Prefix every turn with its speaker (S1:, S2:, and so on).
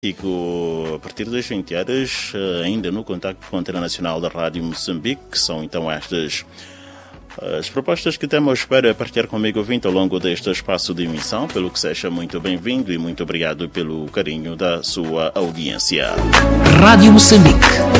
S1: A partir das 20 horas, ainda no Contacto Internacional da Rádio Moçambique, são então estas as propostas que temos para partilhar comigo ouvinte ao longo deste espaço de emissão, pelo que seja muito bem-vindo e muito obrigado pelo carinho da sua audiência.
S2: Rádio Moçambique,